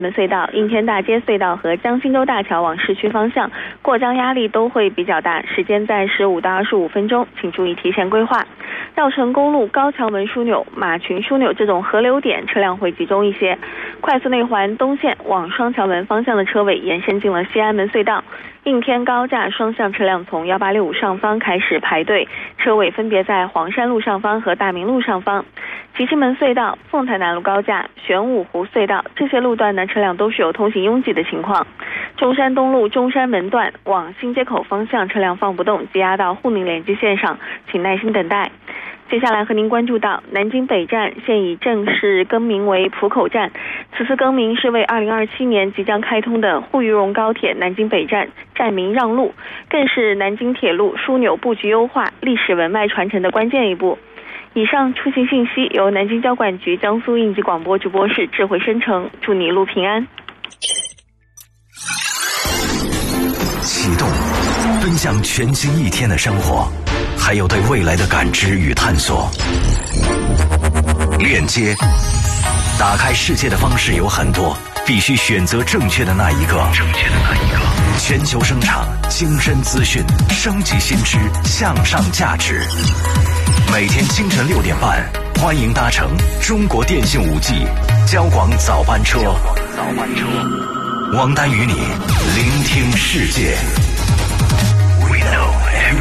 门隧道、应天大街隧道和江心洲大桥往市区方向过江压力都会比较大，时间在15到25分钟，请注意提前规划。绕城公路高桥门枢纽、马群枢纽这种河流点车辆会集中一些。快速内环东线往双桥门方向的车尾延伸进了西安门隧道，应天高架双向车辆从1865上方开始排队，车尾分别在黄山路上方和大明路上方。集集门隧道、凤台南路高架、玄武湖隧道这些路段呢，车辆都是有通行拥挤的情况。中山东路中山门段往新街口方向车辆放不动，积压到沪宁连接线上，请耐心等待。接下来和您关注到南京北站现已正式更名为浦口站，此次更名是为2027年即将开通的沪渝蓉高铁南京北站站名让路，更是南京铁路枢纽布局优化、历史文脉传承的关键一步。以上出行信息由南京交管局江苏应急广播直播室智慧生成，祝你一路平安。 启动，奔向全新一天的生活，还有对未来的感知与探索。链接，打开世界的方式有很多，必须选择正确的那一个。全球生产，精深资讯，升级新知，向上价值。每天清晨6点半，欢迎搭乘中国电信5G 交广早班车。王丹与你聆听世界。We know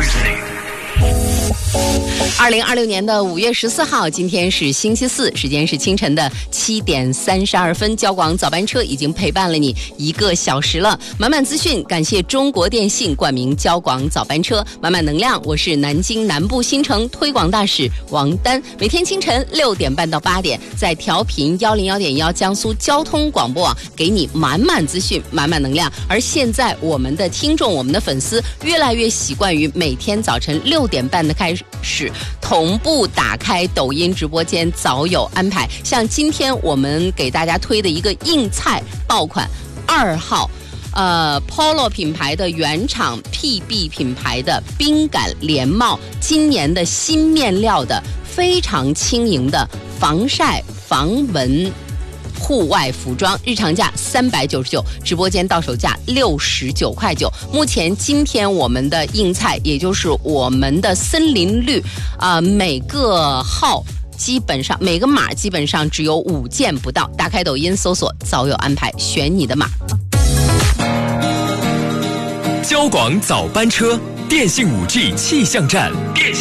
everything.2026年的5月14号，今天是星期四，时间是清晨的7点32分。交广早班车已经陪伴了你1个小时了，满满资讯，感谢中国电信冠名交广早班车，满满能量。我是南京南部新城推广大使王丹，每天清晨6点半到8点，在调频101.1江苏交通广播网给你满满资讯，满满能量。而现在我们的听众，我们的粉丝越来越习惯于每天早晨6点半的开始同步打开抖音直播间，早有安排。像今天我们给大家推的一个硬菜爆款2号Polo 品牌的原厂 PB 品牌的冰感连帽，今年的新面料的非常轻盈的防晒防蚊户外服装，日常价399，直播间到手价69.9块。目前今天我们的硬菜，也就是我们的森林绿每个号基本上每个码基本上只有5件不到，打开抖音搜索早有安排，选你的码。 交广早班车，电信5G 气象站。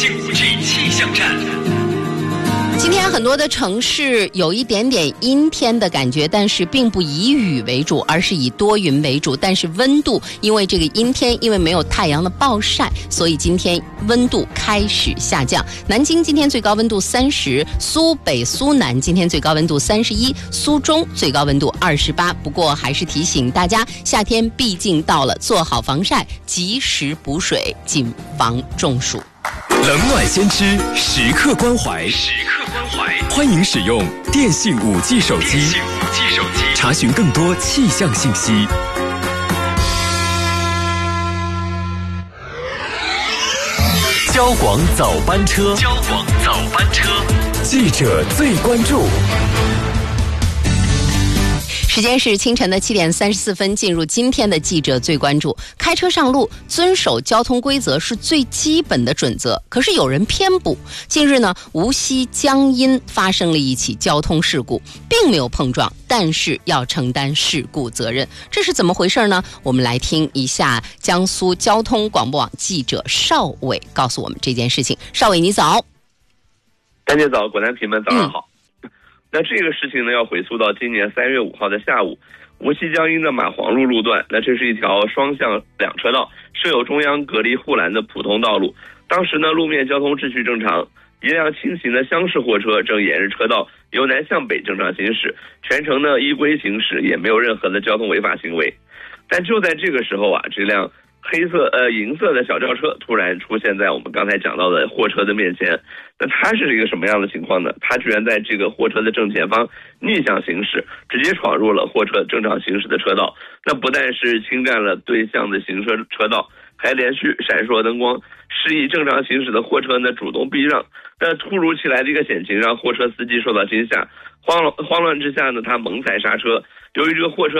今天很多的城市有一点点阴天的感觉，但是并不以雨为主，而是以多云为主。但是温度因为这个阴天，因为没有太阳的暴晒，所以今天温度开始下降。南京今天最高温度30，苏北苏南今天最高温度31，苏中最高温度28。不过还是提醒大家，夏天毕竟到了，做好防晒，及时补水，谨防中暑。 冷暖先知，时刻关怀。欢迎使用电信5G 手机，查询更多气象信息。交广早班车，记者最关注。 时间是清晨的7点34分，进入今天的记者最关注。开车上路，遵守交通规则是最基本的准则，可是有人偏不。近日呢，无锡江阴发生了一起交通事故，并没有碰撞，但是要承担事故责任，这是怎么回事呢？我们来听一下江苏交通广播网记者邵伟告诉我们这件事情。邵伟，你早。 大家早，果然朋友们早上好。那这个事情呢，要回溯到今年3月5号的下午，无锡江阴的马黄路路段，那这是一条双向2车道，设有中央隔离护栏的普通道路。当时呢，路面交通秩序正常，一辆轻型的厢式货车正沿着车道由南向北正常行驶，全程呢依规行驶，也没有任何的交通违法行为。但就在这个时候啊，这辆银色的小轿车突然出现在我们刚才讲到的货车的面前。那它是一个什么样的情况呢？它居然在这个货车的正前方逆向行驶，直接闯入了货车正常行驶的车道。那不但是侵占了对向的行车道，还连续闪烁灯光，示意正常行驶的货车呢主动避让。但突如其来的一个险情让货车司机受到惊吓， 慌乱之下呢，他猛踩刹车，由于这个货车